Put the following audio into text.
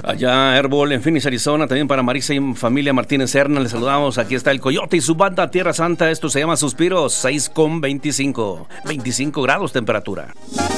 Allá Airball en Phoenix, Arizona, también para Marisa y familia Martínez Serna, les saludamos. Aquí está el Coyote y su banda Tierra Santa. Esto se llama Suspiros, 6:25. 25 grados temperatura.